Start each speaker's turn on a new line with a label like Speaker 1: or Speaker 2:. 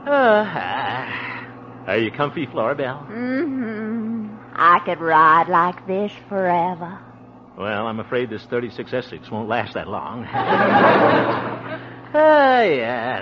Speaker 1: Are you comfy, Florabelle?
Speaker 2: Mm-hmm. I could ride like this forever.
Speaker 1: Well, I'm afraid this 36 Essex won't last that long. Yeah.